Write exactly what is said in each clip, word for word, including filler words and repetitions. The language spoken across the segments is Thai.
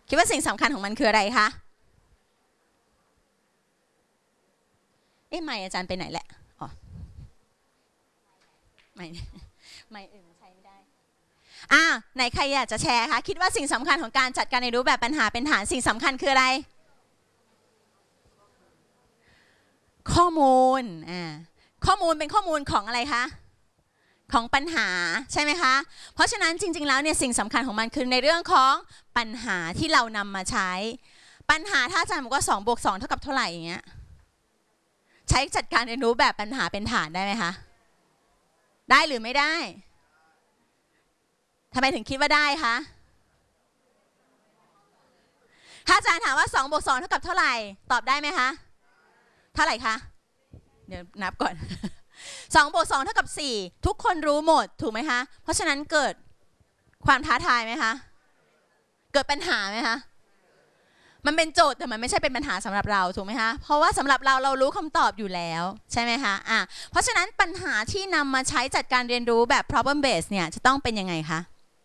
คิดว่าสิ่งสำคัญของมันคืออะไรคะเอ๊ะไม่อาจารย์ไปไหนแหละอ๋อไม่ไม่อื่นใช้ไม่ได้อ่าไหนใครอยากจะแชร์คะคิดว่าสิ่งสำคัญของการจัดการเรียนรู้แบบปัญหาเป็นฐานสิ่งสำคัญคืออะไรข้อมูลอ่าข้อมูลเป็นข้อมูลของอะไรคะของปัญหาใช่ไหมคะเพราะฉะนั้นจริงๆแล้วเนี่ยสิ่งสำคัญของมันคือในเรื่องของปัญหาที่เรานำมาใช้ปัญหาถ้าอาจารย์บอกว่าสองบวกสองเท่ากับเท่าไหร่อย่างเงี้ยใช้จัดการเรียนรู้แบบปัญหาเป็นฐานได้ไหมคะได้หรือไม่ได้ทำไมถึงคิดว่าได้คะถ้าอาจารย์ถามว่าสองบวกสองเท่ากับเท่าไหร่ตอบได้ไหมคะเท่าไหร่คะเดี๋ยวนับก่อนสองบวกสองเท่ากับสี่ทุกคนรู้หมดถูกไหมคะเพราะฉะนั้นเกิดความท้าทายไหมคะเกิดปัญหาไหมคะมันเป็นโจทย์แต่มันไม่ใช่เป็นปัญหาสำหรับเราถูกไหมคะเพราะว่าสำหรับเราเรารู้คำตอบอยู่แล้วใช่ไหมคะอ่ะเพราะฉะนั้นปัญหาที่นำมาใช้จัดการเรียนรู้แบบ problem based เนี่ยจะต้องเป็นยังไงคะ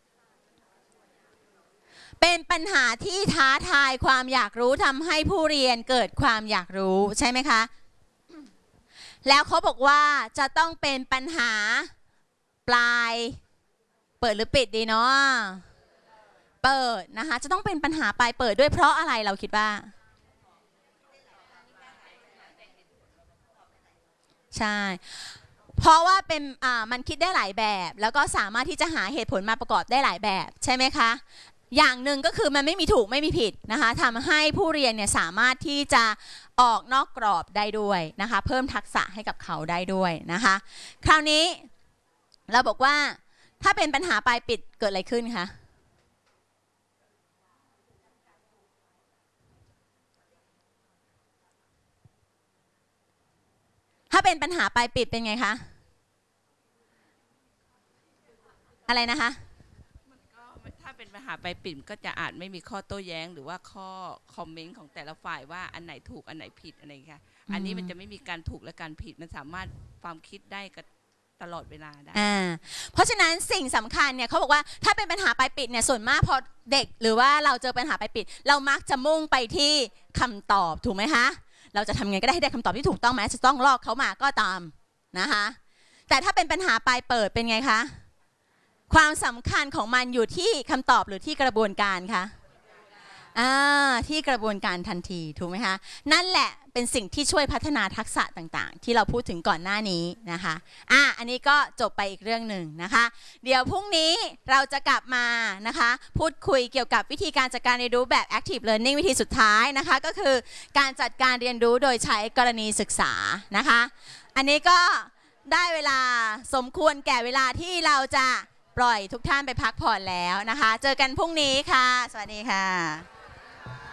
เป็นปัญหาที่ท้าทายความอยากรู้ทำให้ผู้เรียนเกิดความอยากรู้ใช่ไหมคะแล้วเขาบอกว่าจะต้องเป็นปัญหาปลายเปิดหรือปิดดีเนาะเปิดนะคะจะต้องเป็นปัญหาปลายเปิดด้วยเพราะอะไรเราคิดว่าใช่เพราะว่าเป็นอ่ามันคิดได้หลายแบบแล้วก็สามารถที่จะหาเหตุผลมาประกอบได้หลายแบบใช่ไหมคะอย่างหนึ่งก็คือมันไม่มีถูกไม่มีผิดนะคะทำให้ผู้เรียนเนี่ยสามารถที่จะออกนอกกรอบได้ด้วยนะคะเพิ่มทักษะให้กับเขาได้ด้วยนะคะคราวนี้เราบอกว่าถ้าเป็นปัญหาปลายปิดเกิดอะไรขึ้นคะถ้าเป็นปัญหาปลายปิดเป็นไงคะอะไรนะคะถ้าเป็นปัญหาปลายปิดก็จะอาจไม่มีข้อโต้แย้งหรือว่าข้อคอมเมนต์ของแต่ละฝ่ายว่าอันไหนถูกอันไหนผิดอะไรค่ะอันนี้มันจะไม่มีการถูกและการผิดมันสามารถความคิดได้กับตลอดเวลาได้อ่าเพราะฉะนั้นสิ่งสำคัญเนี่ยเขาบอกว่าถ้าเป็นปัญหาปลายปิดเนี่ยส่วนมากพอเด็กหรือว่าเราเจอปัญหาปลายปิดเรามักจะมุ่งไปที่คำตอบถูกไหมคะเราจะทำไงก็ได้ให้ได้คำตอบที่ถูกต้องแม้จะต้องลอกเขามาก็ตามนะคะแต่ถ้าเป็นปัญหาปลายเปิดเป็นไงคะความสำคัญของมันอยู่ที่คำตอบหรือที่กระบวนการคะที่กระบวนการทันทีถูกไหมคะนั่นแหละเป็นสิ่งที่ช่วยพัฒนาทักษะต่างๆที่เราพูดถึงก่อนหน้านี้นะคะอ่ะอันนี้ก็จบไปอีกเรื่องหนึ่งนะคะเดี๋ยวพรุ่งนี้เราจะกลับมานะคะพูดคุยเกี่ยวกับวิธีการจัดการเรียนรู้แบบ active learning วิธีสุดท้ายนะคะก็คือการจัดการเรียนรู้โดยใช้กรณีศึกษานะคะอันนี้ก็ได้เวลาสมควรแก่เวลาที่เราจะปล่อยทุกท่านไปพักผ่อนแล้วนะคะเจอกันพรุ่งนี้ค่ะสวัสดีค่ะ